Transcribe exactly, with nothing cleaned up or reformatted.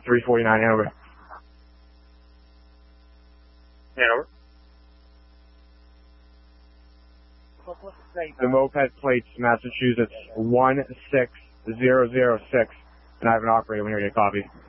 three forty-nine, Hanover. Hanover. The moped plates, Massachusetts, one six zero zero six, and I have an operator when you're going to get a copy.